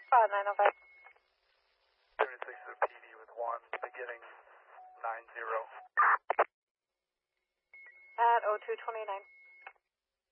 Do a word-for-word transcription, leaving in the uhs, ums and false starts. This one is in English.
Uh, nine oh five. seventy-six to the P D with one, beginning nine zero. At oh two twenty-nine.